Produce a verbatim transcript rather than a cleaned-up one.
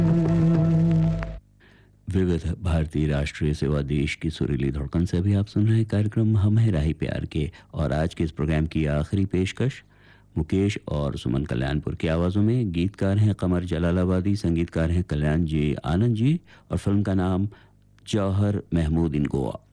विविध भारतीय राष्ट्रीय सेवा देश की सुरीली धड़कन से भी आप सुन रहे हैं कार्यक्रम हम है राही प्यार के। और आज के इस प्रोग्राम की आखिरी पेशकश मुकेश और सुमन कल्याणपुर की आवाज़ों में। गीतकार हैं कमर जलालाबादी, संगीतकार हैं कल्याण जी आनंद जी, और फिल्म का नाम जौहर महमूद इन गोवा।